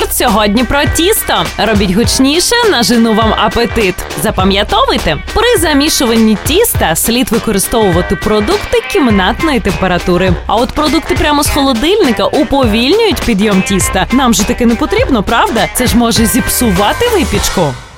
Спорт сьогодні про тісто. Робіть гучніше, нажену вам апетит. Запам'ятовуйте, при замішуванні тіста слід використовувати продукти кімнатної температури. А от продукти прямо з холодильника уповільнюють підйом тіста. Нам же таки не потрібно, правда? Це ж може зіпсувати випічку.